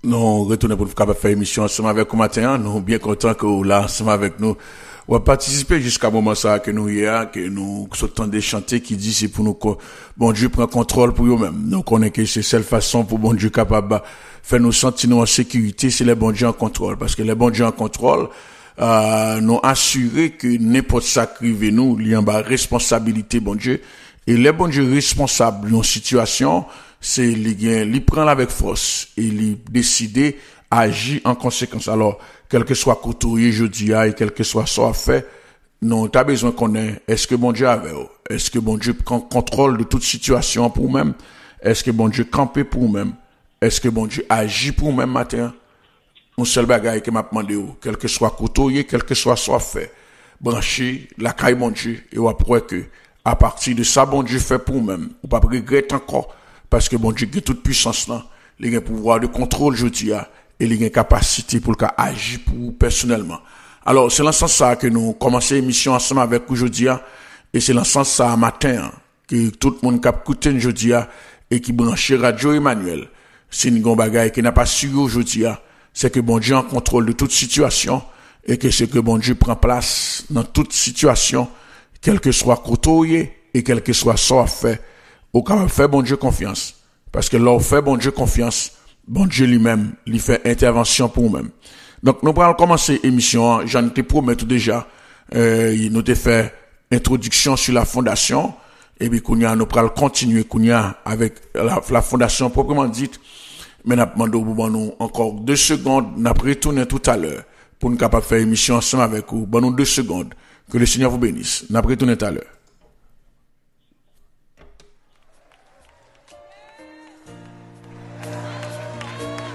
Nous retournons pour faire émission ensemble avec vous matin. Nous sommes bien contents que vous là ensemble avec nous. On va participer jusqu'à moment ça que nous y a, que nous sommes des chanter qui dit c'est pour nous que bon Dieu prend contrôle pour nous-mêmes. Nous connaissons que c'est seule façon pour bon Dieu capable faire nous sentir nous en sécurité, c'est les bon Dieu en contrôle. Parce que les bon Dieu en contrôle, nous assurer que n'importe ça qui arrive nous, il y a une responsabilité bon Dieu. Et les bon Dieu responsables d'une situation, c'est il prend avec force et il décide agir en conséquence. Alors, quel que soit côtoyé jeudi et quel que soit ça fait, non, t'as besoin qu'on ait, est-ce que bon Dieu avait, est-ce que bon Dieu prend contrôle de toute situation pour nous-mêmes, est-ce que bon Dieu campé pour nous-mêmes, est-ce que bon Dieu agit pour nous-mêmes matin, un seul bagage que m'a demandé, quel que soit côtoyé, quel que soit fait, brancher la caille bon Dieu, et on après que, à partir de ça, bon Dieu fait pour nous-mêmes, ou pas regretter encore, parce que bon Dieu a toute puissance là, il a un pouvoir de contrôle jeudi et il a une capacité pour agir pour vous personnellement. Alors, c'est dans ce sens ça que nous commençons l'émission ensemble avec aujourd'hui et c'est dans ce sens ça matin que tout le monde qui a écouté aujourd'hui et qui branche Radio Emmanuel. C'est une bagaille qui n'a pas su aujourd'hui, c'est que bon Dieu en contrôle de toute situation et que c'est que bon Dieu prend place dans toute situation, quel que soit côtoyé et quel que soit ça fait. Au cas fait bon Dieu confiance. Parce que là, on fait bon Dieu confiance, bon Dieu lui-même, il fait intervention pour nous-mêmes. Donc, nous allons commencer l'émission. J'en te promets tout déjà. Nous te fait introduction sur la fondation. Et puis, nous allons continuer avec la fondation proprement dite. Mais nous demandons encore 2 secondes. Nous allons retourner tout à l'heure pour nous capables faire l'émission ensemble avec vous. Bon, nous 2 secondes. Que le Seigneur vous bénisse. Nous allons retourner tout à l'heure.